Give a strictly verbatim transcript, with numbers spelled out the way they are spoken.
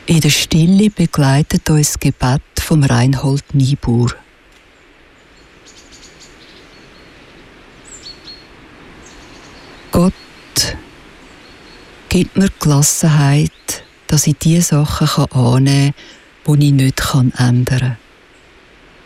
In der Stille begleitet uns das Gebet vom Reinhold Niebuhr. Gott, gib mir Gelassenheit, dass ich die Sachen annehmen kann, die ich nicht ändern kann.